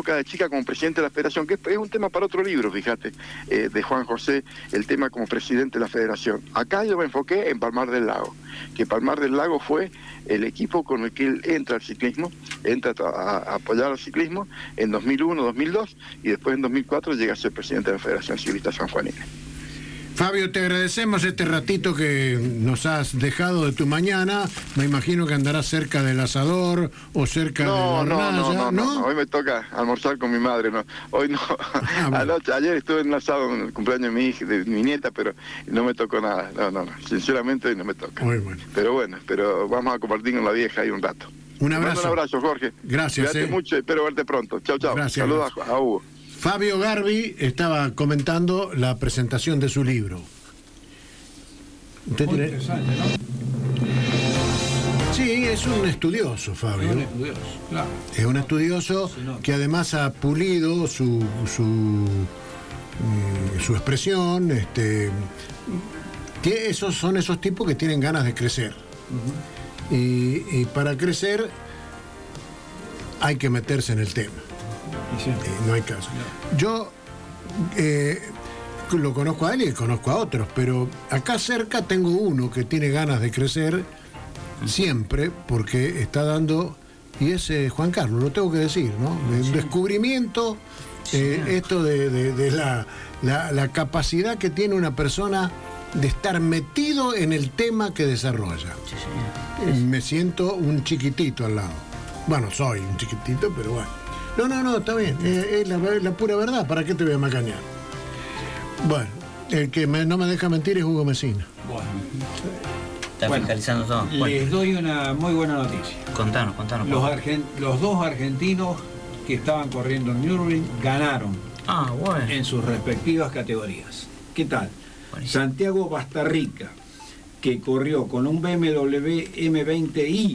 época de chica como presidente de la federación, que es un tema para otro libro, fíjate, de Juan José, el tema como presidente de la federación. Acá yo me enfoqué en Palmar del Lago, que Palmar del Lago fue el equipo con el que él entra al ciclismo, entra a apoyar al ciclismo en 2001, 2002, y después en 2004 llega a ser presidente de la Federación Ciclista Sanjuanina. Fabio, te agradecemos este ratito que nos has dejado de tu mañana. Me imagino que andarás cerca del asador o cerca de la hornalla, no, hoy me toca almorzar con mi madre, no, hoy no. Ayer estuve en un asado en el cumpleaños de mi hija, de mi nieta, pero no me tocó nada, no, sinceramente hoy no me toca. Muy bueno. Pero vamos a compartir con la vieja ahí un rato. Un abrazo. Un abrazo, Jorge. Gracias. Cuídate mucho, espero verte pronto. Chau. Gracias. Saludos a Hugo. Fabio Garbi estaba comentando la presentación de su libro. Muy interesante, ¿no? Sí, es un estudioso, Fabio. Es un estudioso, claro. Es un estudioso que además ha pulido su expresión. Que son esos tipos que tienen ganas de crecer. Y para crecer hay que meterse en el tema. Sí. No hay caso. Yo lo conozco a él y conozco a otros, pero acá cerca tengo uno que tiene ganas de crecer siempre porque está dando, y es Juan Carlos, lo tengo que decir, ¿no? Un descubrimiento, esto de la capacidad que tiene una persona de estar metido en el tema que desarrolla. Me siento un chiquitito al lado. Bueno, soy un chiquitito, pero bueno. No, está bien, es la pura verdad, ¿para qué te voy a macanear? Bueno, el que no me deja mentir es Hugo Mesina. Bueno. Está fiscalizando todo. Les doy una muy buena noticia. Contanos. Los dos argentinos que estaban corriendo en Nürburgring ganaron en sus respectivas categorías. ¿Qué tal? Buenísimo. Santiago Bastarrica, que corrió con un BMW M20i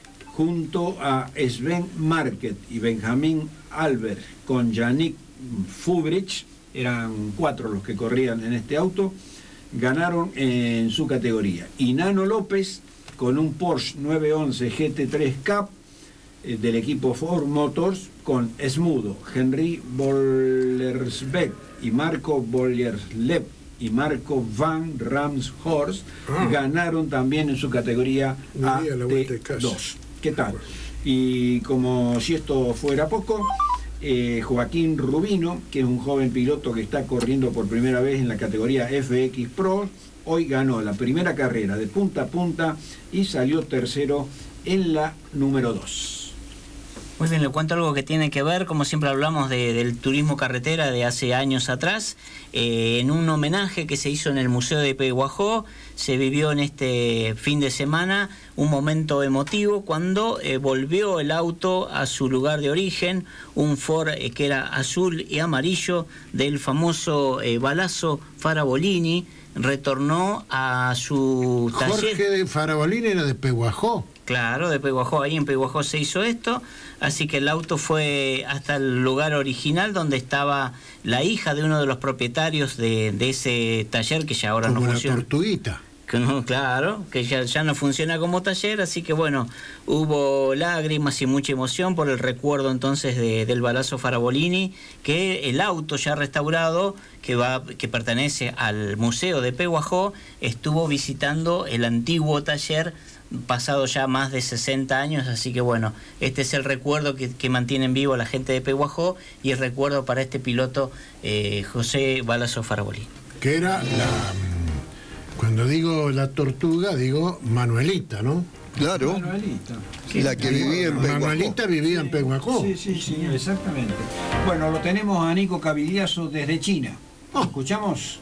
junto a Sven Market y Benjamín Albert con Yannick Fubrich, eran 4 los que corrían en este auto, ganaron en su categoría. Y Nano López con un Porsche 911 GT3 Cup del equipo Ford Motors con Smudo, Henry Bollersbeck y Marco Bollerslev y Marco Van Ramshorst ganaron también en su categoría AT2. ¿Qué tal? Y como si esto fuera poco, Joaquín Rubino, que es un joven piloto que está corriendo por primera vez en la categoría FX Pro, hoy ganó la primera carrera de punta a punta y salió tercero en la número 2. Muy bien, le cuento algo que tiene que ver, como siempre hablamos del turismo carretera de hace años atrás, en un homenaje que se hizo en el Museo de Pehuajó, se vivió en este fin de semana un momento emotivo cuando volvió el auto a su lugar de origen, un Ford que era azul y amarillo del famoso Balazzo Farabolini, retornó a su taller. Jorge de Farabolini era de Pehuajó. Claro, de Pehuajó, ahí en Pehuajó se hizo esto, así que el auto fue hasta el lugar original donde estaba la hija de uno de los propietarios de ese taller que ya ahora como no funciona. Una tortuguita. Claro, que ya no funciona como taller, así que bueno, hubo lágrimas y mucha emoción por el recuerdo entonces del Balazzo Farabolini, que el auto ya restaurado, que pertenece al Museo de Pehuajó, estuvo visitando el antiguo taller pasado ya más de 60 años, así que bueno, este es el recuerdo que mantienen vivo la gente de Pehuajó y el recuerdo para este piloto José Balazzo Farabolini. Que era cuando digo la tortuga, digo Manuelita, ¿no? Claro. Manuelita. La que vivía en Pehuajó. Manuelita vivía en Pehuajó. Sí, exactamente. Bueno, lo tenemos a Nico Cavigliazo desde China. ¿Escuchamos?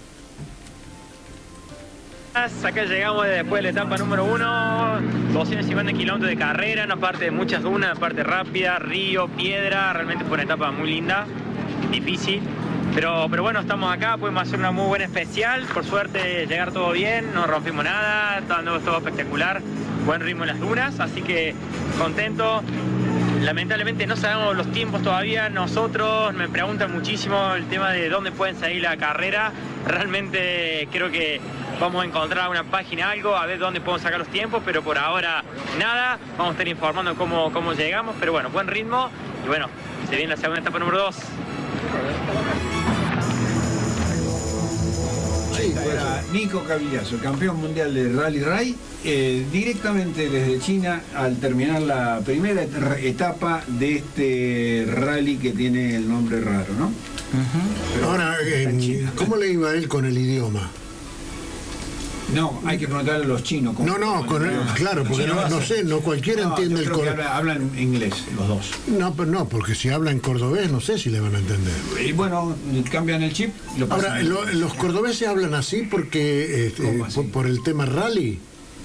Acá llegamos después de la etapa número 1, 250 kilómetros de carrera, una parte de muchas dunas, una parte rápida, río, piedra, realmente fue una etapa muy linda, difícil, pero bueno, estamos acá, pudimos hacer una muy buena especial, por suerte llegar todo bien, no rompimos nada, todo espectacular, buen ritmo en las dunas, así que contento. Lamentablemente no sabemos los tiempos todavía, nosotros me preguntan muchísimo el tema de dónde pueden salir la carrera, realmente creo que vamos a encontrar una página, algo, a ver dónde podemos sacar los tiempos, pero por ahora nada, vamos a estar informando cómo llegamos, pero bueno, buen ritmo y bueno, Se viene la segunda etapa número 2. Ahí era Nico Cavillazo, campeón mundial de Rally Ray, directamente desde China al terminar la primera etapa de este rally que tiene el nombre raro, ¿no? Ahora, ¿cómo le iba a él con el idioma? No, hay que preguntarle a los chinos. Claro, porque no sé, no cualquiera entiende el cordobés. Hablan inglés los dos. No, pero no, porque si hablan cordobés no sé si le van a entender. Y bueno, cambian el chip. Ahora, los cordobeses hablan así porque así? Por el tema rally.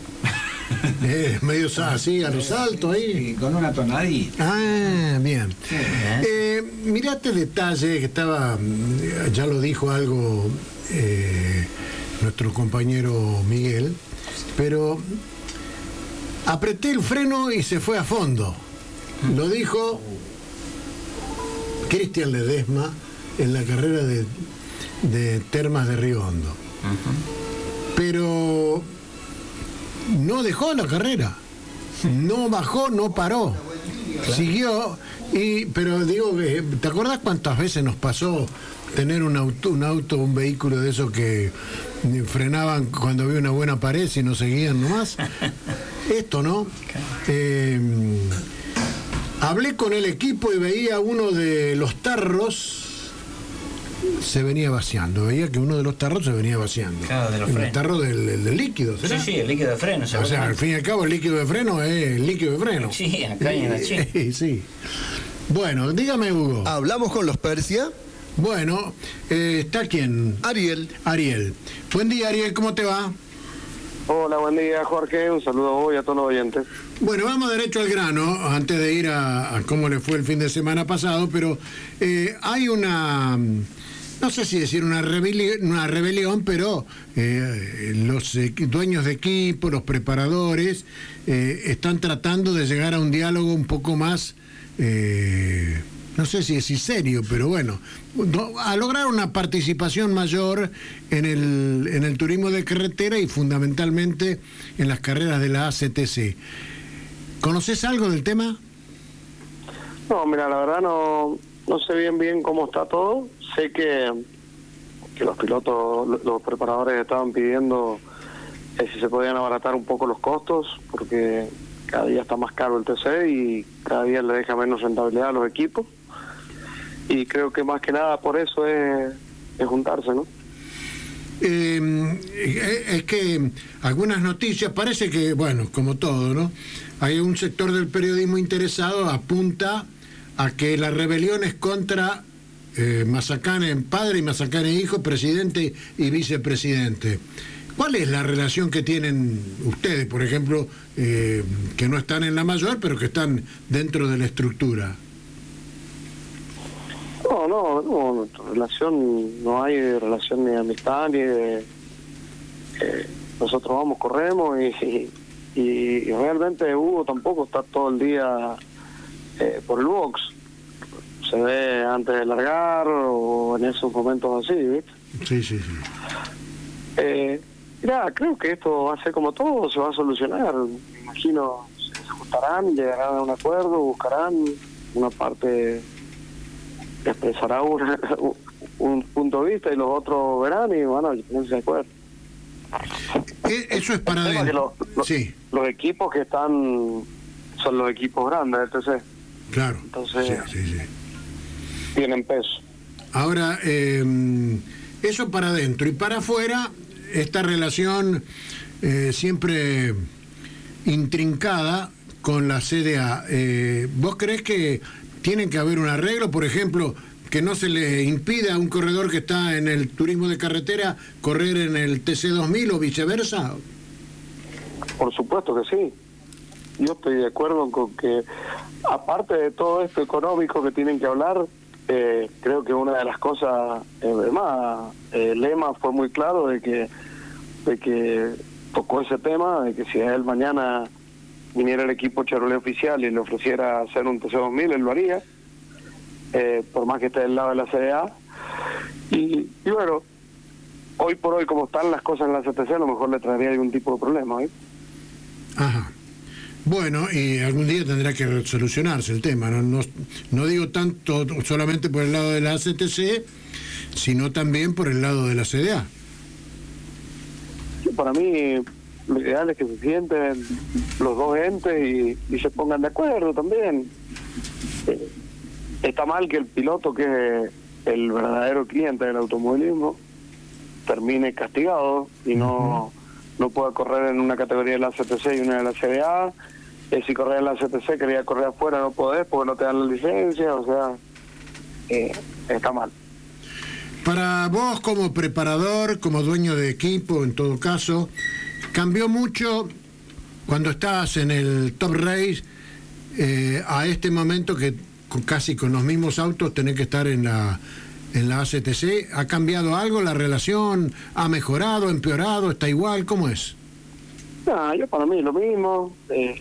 Medio así, a los altos ahí. Con una tonadita. Ah, bien. Sí. Mirá este detalle que estaba, ya lo dijo algo nuestro compañero Miguel, pero apreté el freno y se fue a fondo. Lo dijo Cristian Ledesma en la carrera de Termas de Río Hondo. Pero no dejó la carrera, no bajó, no paró, siguió. Pero digo, ¿te acordás cuántas veces nos pasó tener un auto, un vehículo de esos que frenaban cuando había una buena pared y no seguían nomás? Esto, ¿no? Hablé con el equipo y veía uno de los tarros se venía vaciando, veía que uno de los tarros se venía vaciando. Claro, de los frenos. El tarro del líquido, ¿será? Sí, el líquido de freno. O sea, al fin y al cabo el líquido de freno es líquido de freno. Sí, acá en la China. Sí. Bueno, dígame, Hugo. Hablamos con los Persia. Bueno, ¿está quién? Ariel. Buen día, Ariel, ¿cómo te va? Hola, buen día, Jorge. Un saludo a vos y a todos los oyentes. Bueno, vamos derecho al grano, antes de ir a cómo le fue el fin de semana pasado, pero hay una, no sé si decir una rebelión, pero los dueños de equipo, los preparadores, están tratando de llegar a un diálogo un poco más... no sé si es serio, pero bueno, a lograr una participación mayor en el turismo de carretera y fundamentalmente en las carreras de la ACTC. ¿Conoces algo del tema? No, mira, la verdad no sé bien cómo está todo. Sé que los pilotos, los preparadores estaban pidiendo si se podían abaratar un poco los costos, porque cada día está más caro el TC y cada día le deja menos rentabilidad a los equipos. Y creo que más que nada por eso es juntarse, ¿no? Es que algunas noticias, parece que, bueno, como todo, ¿no? Hay un sector del periodismo interesado, apunta a que la rebelión es contra Mazacane padre y Mazacane hijo, presidente y vicepresidente. ¿Cuál es la relación que tienen ustedes, por ejemplo, que no están en la mayor, pero que están dentro de la estructura? No, relación, no hay relación ni de amistad ni de... nosotros vamos, corremos y realmente Hugo tampoco está todo el día por el box. Se ve antes de largar o en esos momentos así, ¿viste? Sí. Mira, creo que esto va a ser como todo, se va a solucionar. Me imagino, se juntarán, llegarán a un acuerdo, buscarán una parte... expresará un punto de vista y los otros verán y van a ponerse de acuerdo. Eso es para adentro. Sí. Los equipos que están son los equipos grandes del TC. Claro. Entonces sí. Tienen peso. Ahora, eso para adentro y para afuera, esta relación siempre intrincada con la CDA. ¿Vos creés que tienen que haber un arreglo, por ejemplo, que no se le impida a un corredor que está en el turismo de carretera correr en el TC2000 o viceversa? Por supuesto que sí. Yo estoy de acuerdo con que, aparte de todo esto económico que tienen que hablar, creo que una de las cosas, además, Lema fue muy claro de que tocó ese tema, de que si a él mañana viniera el equipo Chevrolet oficial y le ofreciera hacer un TC2000, él lo haría, por más que esté del lado de la CDA. Y bueno, hoy por hoy, como están las cosas en la CTC, a lo mejor le traería algún tipo de problema, ¿eh? Ajá. Bueno, y algún día tendrá que solucionarse el tema. No digo tanto solamente por el lado de la ACTC, sino también por el lado de la CDA. Para mí, lo ideal es que se sienten los dos entes y se pongan de acuerdo también. Está mal que el piloto, que es el verdadero cliente del automovilismo, termine castigado y no pueda correr en una categoría de la CTC y una de la CDA. Si correr en la CTC quería correr afuera, no podés porque no te dan la licencia, o sea, está mal. Para vos, como preparador, como dueño de equipo, en todo caso, ¿cambió mucho cuando estabas en el Top Race a este momento que casi con los mismos autos tenés que estar en la ACTC? ¿Ha cambiado algo la relación? ¿Ha mejorado, empeorado, está igual? ¿Cómo es? No, yo para mí lo mismo.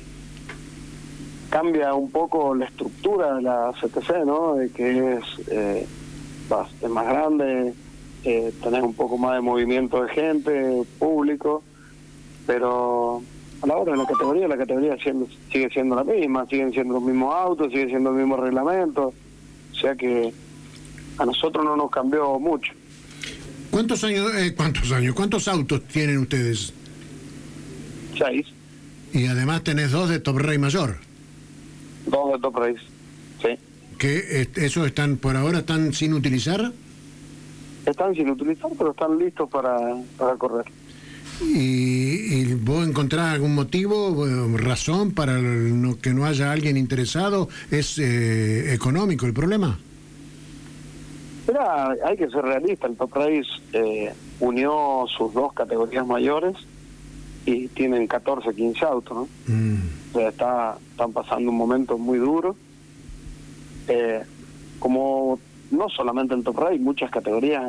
Cambia un poco la estructura de la CTC, ¿no? De que es más grande, tenés un poco más de movimiento de gente, público, pero a la hora de la categoría sigue siendo la misma, siguen siendo los mismos autos, sigue siendo el mismo reglamento, o sea que a nosotros no nos cambió mucho. ¿Cuántos autos tienen ustedes? 6. Y además tenés 2 de Top Race mayor. 2 de Top Race, sí. ¿Que esos por ahora están sin utilizar? Están sin utilizar, pero están listos para correr. ¿Y vos encontrás algún motivo, razón para que no haya alguien interesado? ¿Es económico el problema? Mira, hay que ser realista. El Top Race unió sus 2 categorías mayores y tienen 14, 15 autos, ¿no? O sea, están pasando un momento muy duro. Como no solamente en Top Race, muchas categorías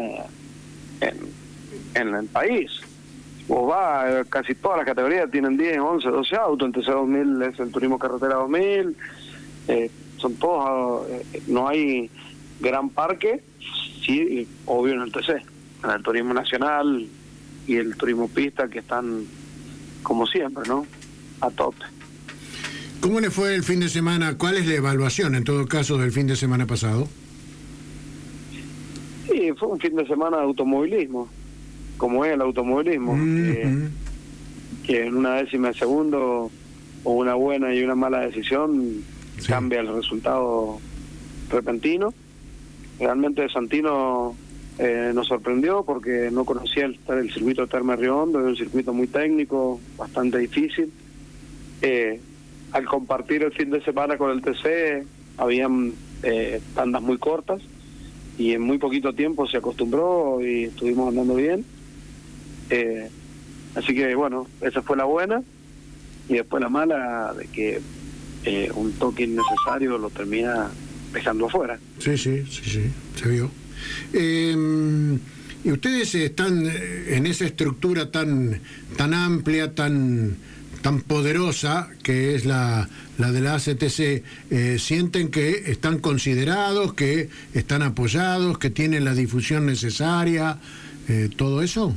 en el país. Vos casi todas las categorías tienen 10, 11, 12 autos. El TC2000 es el Turismo Carretera 2000. Son todos, no hay gran parque, sí, obvio en el TC, en el Turismo Nacional y el Turismo Pista, que están como siempre, ¿no? A tope. ¿Cómo le fue el fin de semana? ¿Cuál es la evaluación, en todo caso, del fin de semana pasado? Sí, fue un fin de semana de automovilismo, como es el automovilismo, que en una décima de segundo, o una buena y una mala decisión, cambia el resultado repentino. Realmente Santino nos sorprendió porque no conocía el circuito de Terme Riondo, es un circuito muy técnico, bastante difícil. Al compartir el fin de semana con el TC, habían tandas muy cortas y en muy poquito tiempo se acostumbró y estuvimos andando bien. Así que bueno, esa fue la buena, y después la mala de que un toque innecesario lo termina dejando afuera. Sí, se vio. Y ustedes están en esa estructura tan amplia, tan poderosa que es la de la ACTC. ¿Sienten que están considerados, que están apoyados, que tienen la difusión necesaria, todo eso?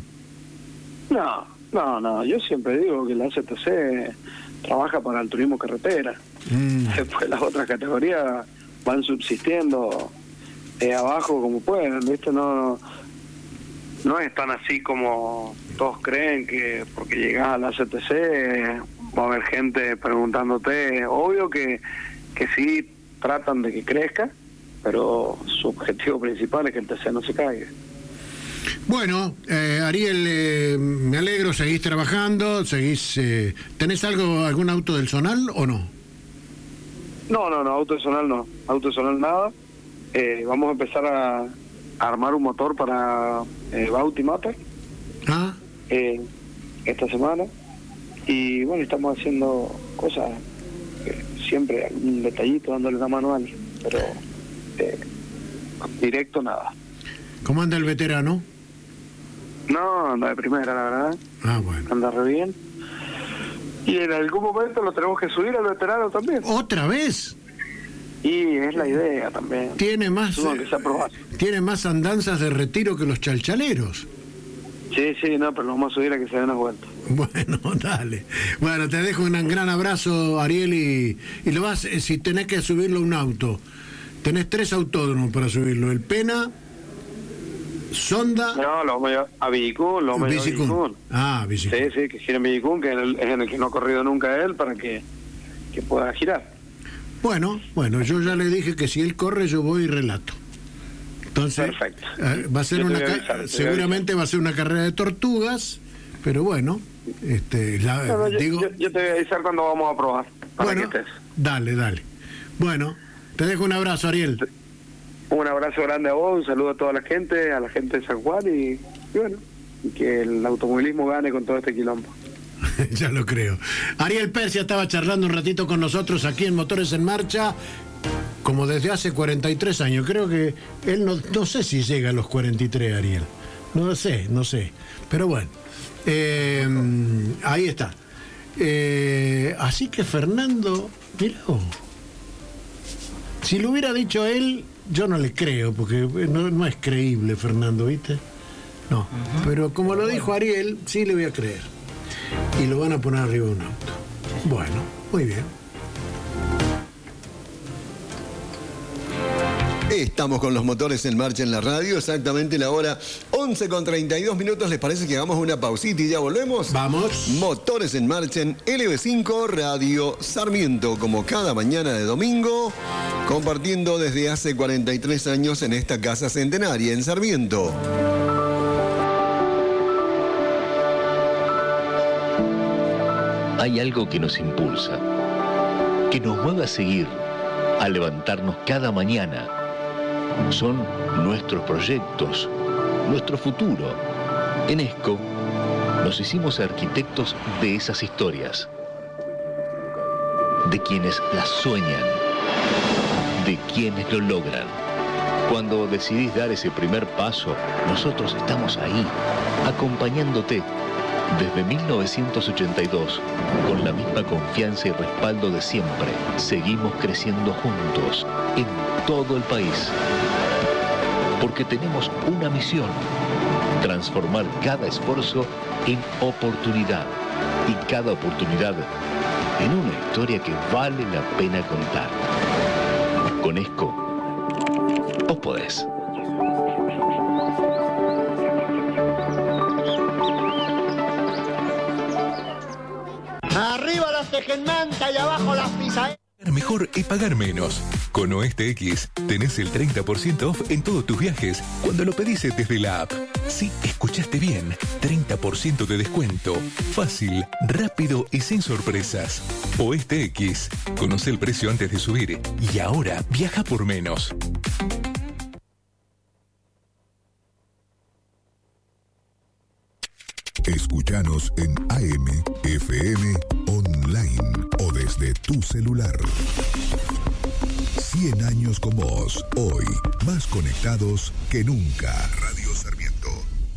No, yo siempre digo que la ACTC trabaja para el turismo carretera. Después las otras categorías van subsistiendo abajo como pueden, ¿viste? No es tan así como todos creen, que porque llegás a la CTC va a haber gente preguntándote. Obvio que sí tratan de que crezca, pero su objetivo principal es que el TC no se caiga. Bueno, Ariel, me alegro, seguís trabajando, ¿tenés algún auto del Zonal o no? No, auto del Zonal no, auto del Zonal nada. Vamos a empezar a armar un motor para Bauti Mapper esta semana, y bueno, estamos haciendo cosas, siempre algún detallito dándole una mano a alguien, pero directo nada. ¿Cómo anda el veterano? No, anda de primera, la verdad. Bueno. Anda re bien. Y en algún momento lo tenemos que subir al veterano también. ¿Otra vez? Y es la idea también. Tiene más andanzas de retiro que los chalchaleros. Sí, no, pero lo vamos a subir a que se den unas vueltas. Bueno, dale. Bueno, te dejo un gran abrazo, Ariel, y lo vas, si tenés que subirlo a un auto. Tenés 3 autódromos para subirlo, el Pena, Sonda... No, lo vamos a Villicún, lo vamos a Villicún. Ah, Villicún. Sí, que gira en Villicún, que es en el que no ha corrido nunca él, para que pueda girar. Bueno, yo ya le dije que si él corre, yo voy y relato. Entonces, perfecto. Va a ser seguramente va a ser una carrera de tortugas, pero bueno, yo te voy a avisar cuando vamos a probar. Bueno, dale. Bueno, te dejo un abrazo, Ariel. Un abrazo grande a vos, un saludo a toda la gente de San Juan y bueno, y que el automovilismo gane con todo este quilombo. Ya lo creo. Ariel Persia estaba charlando un ratito con nosotros aquí en Motores en Marcha, como desde hace 43 años. Creo que él no sé si llega a los 43, Ariel. No sé. Pero bueno, ahí está. Así que Fernando, mirá, si lo hubiera dicho él, yo no le creo, porque no es creíble Fernando, ¿viste? No, pero como lo dijo Ariel, sí le voy a creer. Y lo van a poner arriba de un auto. Bueno, muy bien. Estamos con los Motores en Marcha en la radio, exactamente la hora 11:32. ¿Les parece que hagamos una pausita y ya volvemos? Vamos. Motores en Marcha en LB5 Radio Sarmiento, como cada mañana de domingo, compartiendo desde hace 43 años en esta casa centenaria en Sarmiento. Hay algo que nos impulsa, que nos mueve a seguir, a levantarnos cada mañana. Son nuestros proyectos, nuestro futuro. En ESCO nos hicimos arquitectos de esas historias, de quienes las sueñan, de quienes lo logran. Cuando decidís dar ese primer paso, nosotros estamos ahí, acompañándote. Desde 1982, con la misma confianza y respaldo de siempre, seguimos creciendo juntos en todo el país. Porque tenemos una misión: transformar cada esfuerzo en oportunidad y cada oportunidad en una historia que vale la pena contar. Con ESCO, vos podés. Arriba los Tejenmanta y abajo las pizza. Mejor es pagar menos. Con Oeste X tenés el 30% off en todos tus viajes cuando lo pedís desde la app. Sí, escuchaste bien. 30% de descuento. Fácil, rápido y sin sorpresas. Oeste X. Conoce el precio antes de subir y ahora viaja por menos. Escúchanos en AM, FM, online o desde tu celular. 100 años con vos, hoy más conectados que nunca. Radio Sarmiento.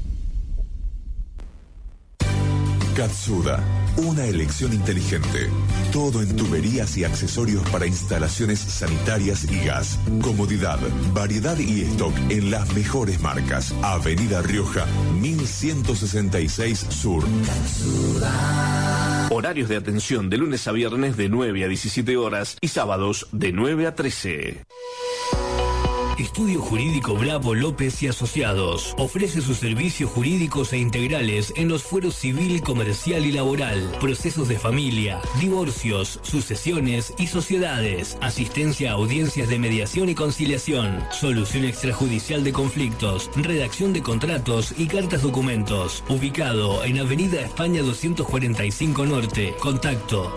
Katsuda, una elección inteligente. Todo en tuberías y accesorios para instalaciones sanitarias y gas. Comodidad, variedad y stock en las mejores marcas. Avenida Rioja, 1166 Sur. Katsuda. Horarios de atención de lunes a viernes de 9 a 17 horas y sábados de 9 a 13. Estudio Jurídico Bravo López y Asociados. Ofrece sus servicios jurídicos e integrales en los fueros civil, comercial y laboral, procesos de familia, divorcios, sucesiones y sociedades, asistencia a audiencias de mediación y conciliación, solución extrajudicial de conflictos, redacción de contratos y cartas documentos. Ubicado en Avenida España 245 Norte. Contacto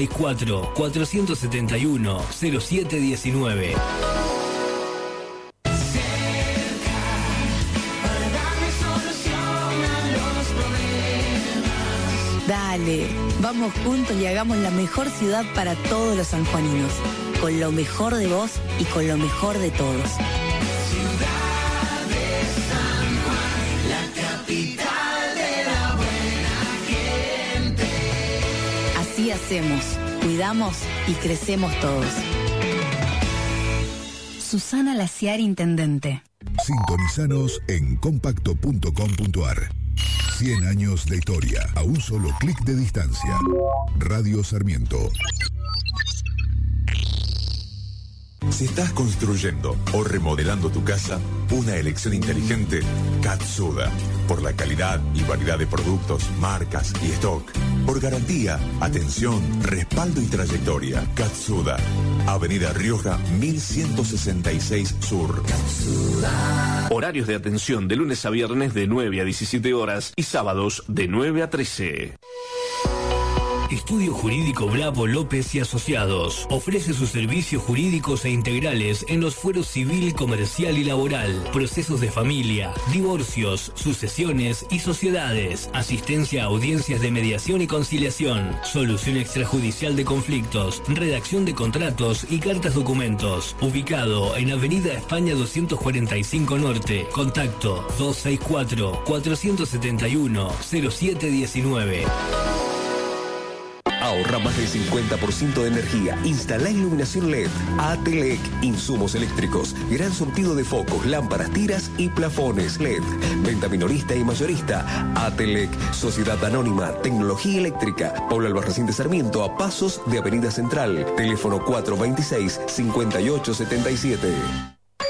264-471-0719. Dale, vamos juntos y hagamos la mejor ciudad para todos los sanjuaninos, con lo mejor de vos y con lo mejor de todos. Ciudad de San Juan, la capital de la buena gente. Así hacemos, cuidamos y crecemos todos. Susana Laciar, Intendente. Sintonizanos en compacto.com.ar. 100 años de historia, a un solo clic de distancia. Radio Sarmiento. Si estás construyendo o remodelando tu casa, una elección inteligente, Katsuda. Por la calidad y variedad de productos, marcas y stock. Por garantía, atención, respaldo y trayectoria. Katsuda. Avenida Rioja 1166 Sur. Katsuda. Horarios de atención de lunes a viernes de 9 a 17 horas y sábados de 9 a 13. Estudio Jurídico Bravo López y Asociados. Ofrece sus servicios jurídicos e integrales en los fueros civil, comercial y laboral, procesos de familia, divorcios, sucesiones y sociedades, asistencia a audiencias de mediación y conciliación, solución extrajudicial de conflictos, redacción de contratos y cartas documentos. Ubicado en Avenida España 245 Norte. Contacto 264-471-0719. Ahorra más del 50% de energía. Instala iluminación LED. ATLEC. Insumos eléctricos. Gran surtido de focos, lámparas, tiras y plafones LED. Venta minorista y mayorista. ATLEC. Sociedad Anónima. Tecnología Eléctrica. Paula Albarracín de Sarmiento, a pasos de Avenida Central. Teléfono 426-5877.